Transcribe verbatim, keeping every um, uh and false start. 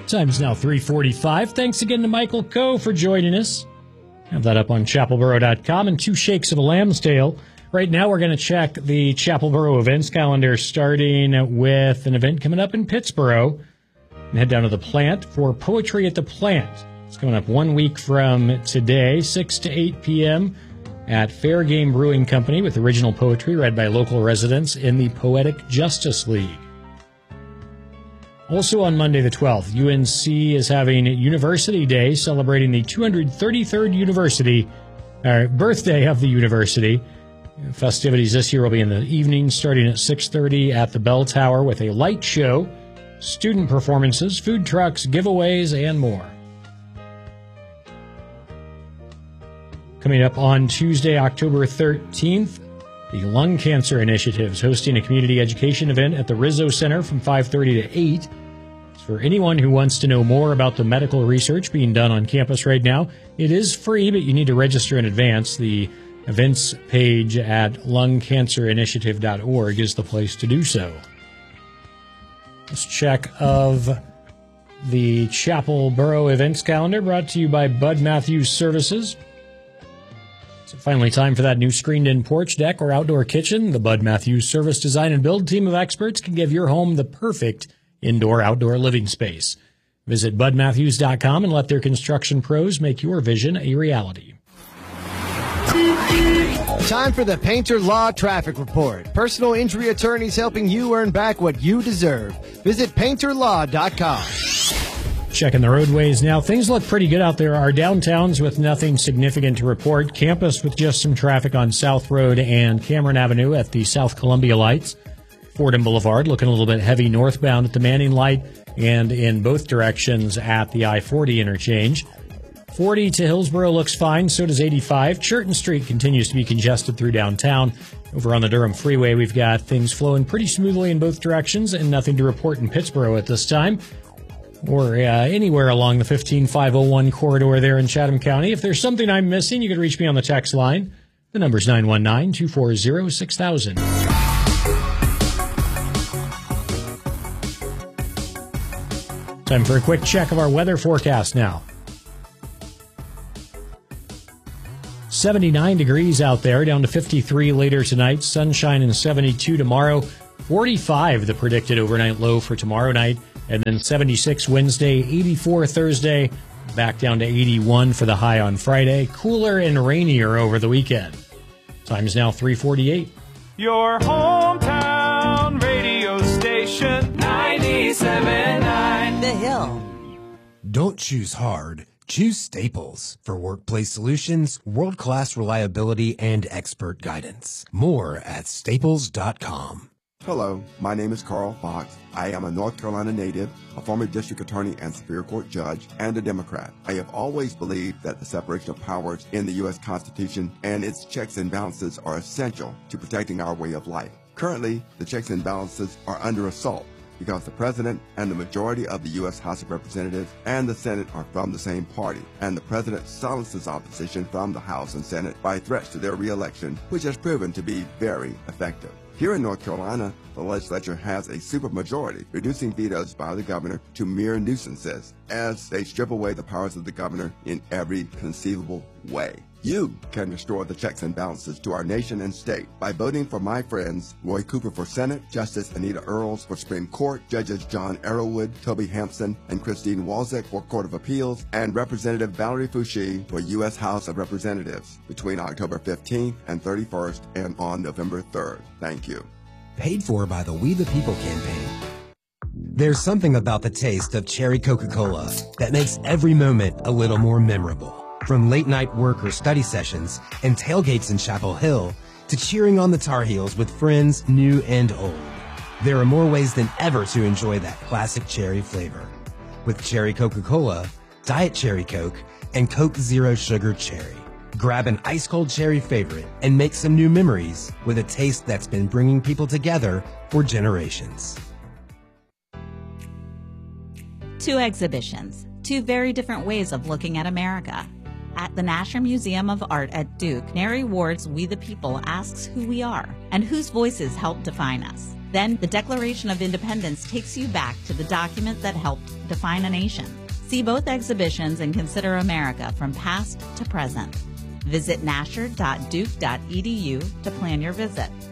Time's now three forty-five. Thanks again to Michael Coe for joining us. Have that up on chapel borough dot com and two shakes of a lamb's tail. Right now, we're going to check the Chapel Borough events calendar, starting with an event coming up in Pittsboro. And head down to the Plant for Poetry at the Plant. It's coming up one week from today, six to eight p.m. at Fair Game Brewing Company, with original poetry read by local residents in the Poetic Justice League. Also on Monday the twelfth, U N C is having University Day, celebrating the two hundred thirty-third university, uh, birthday of the university. Festivities this year will be in the evening, starting at six thirty at the Bell Tower, with a light show, student performances, food trucks, giveaways, and more. Coming up on Tuesday, October thirteenth, the Lung Cancer Initiative is hosting a community education event at the Rizzo Center from five thirty to eight. For anyone who wants to know more about the medical research being done on campus right now, it is free, but you need to register in advance. The events page at lung cancer initiative dot org is the place to do so. Let's check of the Chapel Borough events calendar, brought to you by Bud Matthews Services. So finally, time for that new screened-in porch, deck, or outdoor kitchen. The Bud Matthews Service Design and Build team of experts can give your home the perfect indoor-outdoor living space. Visit bud matthews dot com and let their construction pros make your vision a reality. Time for the Painter Law Traffic Report. Personal injury attorneys helping you earn back what you deserve. Visit painter law dot com. Checking the roadways now. Things look pretty good out there. Our downtowns with nothing significant to report. Campus with just some traffic on South Road and Cameron Avenue at the South Columbia lights. Fordham Boulevard looking a little bit heavy northbound at the Manning light and in both directions at the I forty interchange. forty to Hillsborough looks fine, so does eighty-five. Churton Street continues to be congested through downtown. Over on the Durham Freeway, we've got things flowing pretty smoothly in both directions and nothing to report in Pittsboro at this time, or uh, anywhere along the fifteen five oh one corridor there in Chatham County. If there's something I'm missing, you can reach me on the text line. The number's nine one nine, two four zero, six thousand. Time for a quick check of our weather forecast now. seventy-nine degrees out there, down to fifty-three later tonight. Sunshine and seventy-two tomorrow. forty-five the predicted overnight low for tomorrow night. And then seventy-six Wednesday, eighty-four Thursday, back down to eighty-one for the high on Friday. Cooler and rainier over the weekend. Time is now three forty-eight. Your hometown radio station, ninety-seven point nine The Hill. Don't choose hard. Choose Staples for workplace solutions, world-class reliability, and expert guidance. More at staples dot com. Hello, my name is Carl Fox. I am a North Carolina native, a former district attorney and Superior Court judge, and a Democrat. I have always believed that the separation of powers in the U S Constitution and its checks and balances are essential to protecting our way of life. Currently, the checks and balances are under assault because the President and the majority of the U S House of Representatives and the Senate are from the same party, and the President silences opposition from the House and Senate by threats to their reelection, which has proven to be very effective. Here in North Carolina, the legislature has a supermajority, reducing vetoes by the governor to mere nuisances as they strip away the powers of the governor in every conceivable way. You can restore the checks and balances to our nation and state by voting for my friends Roy Cooper for Senate, Justice Anita Earls for Supreme Court, Judges John Arrowwood, Toby Hampson, and Christine Walzek for Court of Appeals, and Representative Valerie Fouché for U S House of Representatives between October fifteenth and thirty-first and on November third. Thank you. Paid for by the We the People campaign. There's something about the taste of cherry Coca-Cola that makes every moment a little more memorable. From late-night work or study sessions and tailgates in Chapel Hill to cheering on the Tar Heels with friends new and old, there are more ways than ever to enjoy that classic cherry flavor. With Cherry Coca-Cola, Diet Cherry Coke, and Coke Zero Sugar Cherry. Grab an ice-cold cherry favorite and make some new memories with a taste that's been bringing people together for generations. Two exhibitions, two very different ways of looking at America. At the Nasher Museum of Art at Duke, Neri Ward's We the People asks who we are and whose voices help define us. Then the Declaration of Independence takes you back to the document that helped define a nation. See both exhibitions and consider America from past to present. Visit nasher dot duke dot e d u to plan your visit.